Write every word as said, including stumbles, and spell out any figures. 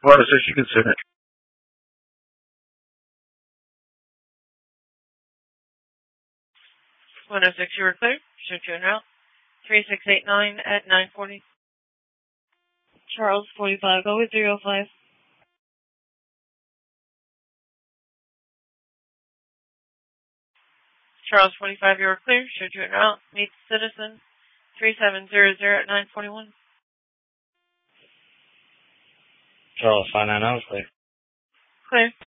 Well, so you can sit it. one oh six, you were clear. Shoot you en route. three six eight nine at nine forty. Charles, forty-five, go with three oh five. Charles, forty-five, you were clear. Shoot you en route. Meet Citizen, three seven zero zero at nine forty-one. Charles, five nine zero, clear. Clear.